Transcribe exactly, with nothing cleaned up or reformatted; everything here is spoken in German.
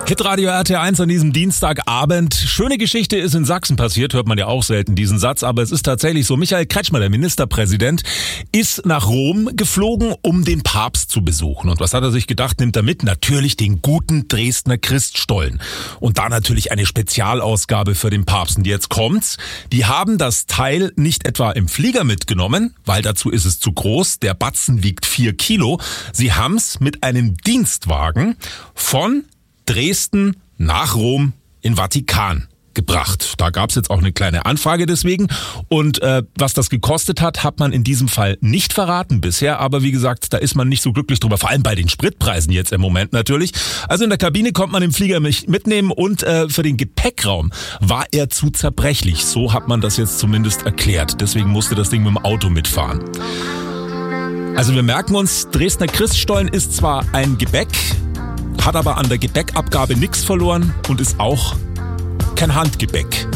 Hitradio R T eins an diesem Dienstagabend. Schöne Geschichte ist in Sachsen passiert, hört man ja auch selten diesen Satz, aber es ist tatsächlich so. Michael Kretschmer, der Ministerpräsident, ist nach Rom geflogen, um den Papst zu besuchen. Und was hat er sich gedacht, nimmt er mit? Natürlich den guten Dresdner Christstollen. Und da natürlich eine Spezialausgabe für den Papst. Und jetzt kommt's. Die haben das Teil nicht etwa im Flieger mitgenommen, weil dazu ist es zu groß. Der Batzen wiegt vier Kilo. Sie haben's mit einem Dienstwagen von Dresden nach Rom in Vatikan gebracht. Da gab's jetzt auch eine kleine Anfrage deswegen. Und äh, was das gekostet hat, hat man in diesem Fall nicht verraten bisher. Aber wie gesagt, da ist man nicht so glücklich drüber. Vor allem bei den Spritpreisen jetzt im Moment natürlich. Also in der Kabine konnte man den Flieger mitnehmen und äh, für den Gepäckraum war er zu zerbrechlich. So hat man das jetzt zumindest erklärt. Deswegen musste das Ding mit dem Auto mitfahren. Also wir merken uns, Dresdner Christstollen ist zwar ein Gebäck, hat aber an der Gepäckabgabe nichts verloren und ist auch kein Handgebäck.